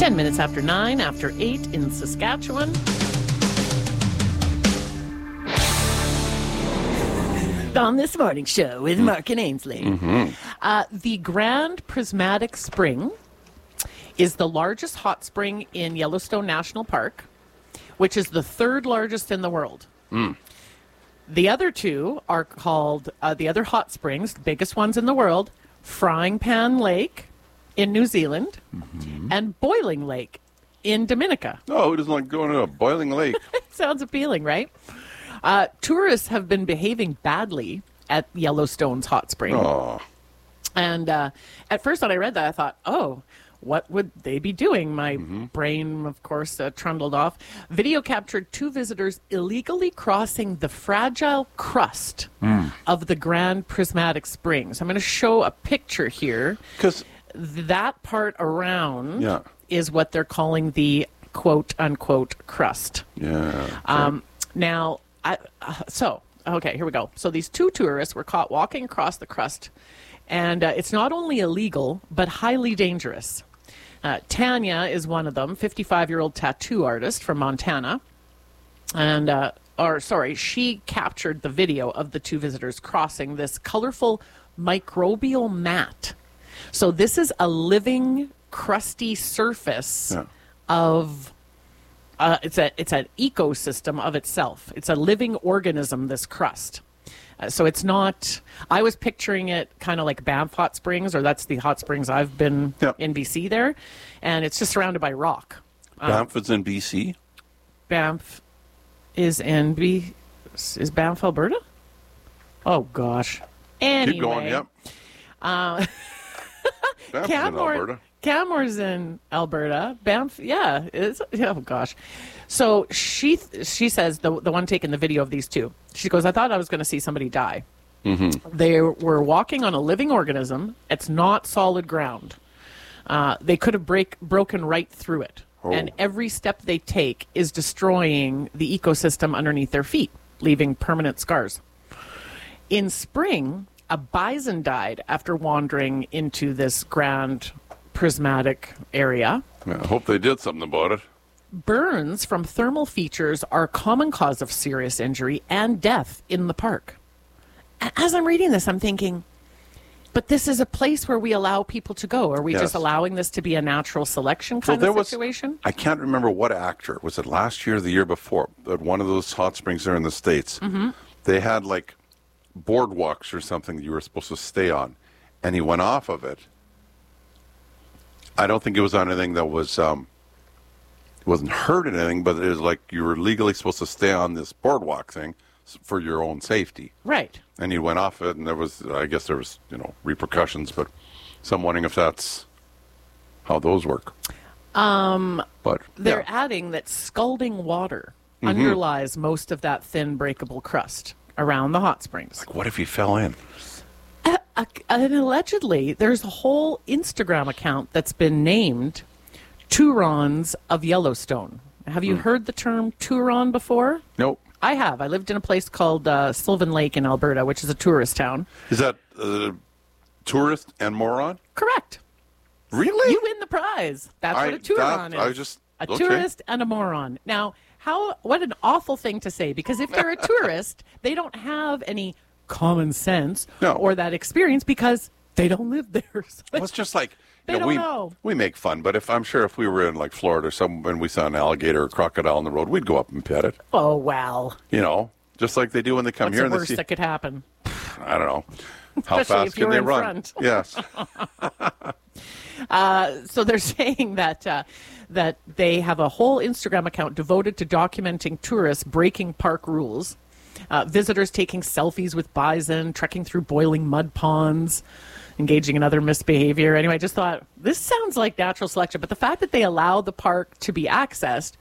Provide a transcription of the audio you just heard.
10 minutes after 9, after 8 in Saskatchewan. On this morning show with Mark and Ainsley. The Grand Prismatic Spring is the largest hot spring in Yellowstone National Park, which is the third largest in the world. The other two are called, the other hot springs, the biggest ones in the world, Frying Pan Lake in New Zealand and Boiling Lake in Dominica. Oh, who doesn't like going to a boiling lake? Sounds appealing, right? Tourists have been behaving badly at Yellowstone's hot spring. Oh, And at first when I read that, I thought, oh, what would they be doing? My brain, of course, trundled off. Video captured two visitors illegally crossing the fragile crust of the Grand Prismatic Springs. I'm going to show a picture here. because That part around is what they're calling the quote-unquote crust. Now, okay, here we go. So these two tourists were caught walking across the crust, and it's not only illegal, but highly dangerous. Tanya is one of them, 55-year-old tattoo artist from Montana. And, she captured the video of the two visitors crossing this colorful microbial mat. So this is a living, crusty surface of... it's an ecosystem of itself. It's a living organism, this crust. So it's not... I was picturing it kind of like Banff Hot Springs, or that's the hot springs I've been in BC there. And it's just surrounded by rock. Banff is in BC? Banff is in Is Banff, Alberta? Oh, gosh. Anyway. Keep going, yep. Banff is in Alberta. Canmore's in Alberta. Banff, oh gosh. So she says, the one taking the video of these two, she goes, I thought I was going to see somebody die. They were walking on a living organism. It's not solid ground. They could have broken right through it. And every step they take is destroying the ecosystem underneath their feet, leaving permanent scars. In spring, a bison died after wandering into this Grand Prismatic area. I hope they did something about it. Burns from thermal features are a common cause of serious injury and death in the park. As I'm reading this, I'm thinking, but this is a place where we allow people to go. Are we just allowing this to be a natural selection kind of situation? I can't remember what actor. Was it last year or the year before? At one of those hot springs there in the States. They had like boardwalks or something that you were supposed to stay on. And he went off of it. I don't think it was on anything that was, it wasn't hurt in anything, but it was like you were legally supposed to stay on this boardwalk thing for your own safety. Right. And he went off it, and I guess there was, repercussions, but so I'm wondering if that's how those work. But they're adding that scalding water underlies most of that thin breakable crust around the hot springs. Like, what if he fell in? And allegedly, there's a whole Instagram account that's been named Turons of Yellowstone. Have you heard the term Turon before? Nope. I have. I lived in a place called Sylvan Lake in Alberta, which is a tourist town. Is that tourist and moron? Correct. Really? You win the prize. That's what a Turon is. A tourist and a moron. Now, what an awful thing to say, because if they're a tourist, they don't have any common sense or that experience because they don't live there. So well, it's just like know. We make fun, but if we were in like Florida or somewhere and we saw an alligator or crocodile on the road, we'd go up and pet it. Oh well. Just like they do when they come What's here. The worst that could happen? I don't know. How Especially fast can they run? Front. Yes. So they're saying that they have a whole Instagram account devoted to documenting tourists breaking park rules. Visitors taking selfies with bison, trekking through boiling mud ponds, engaging in other misbehavior. Anyway, I just thought, this sounds like natural selection. But the fact that they allow the park to be accessed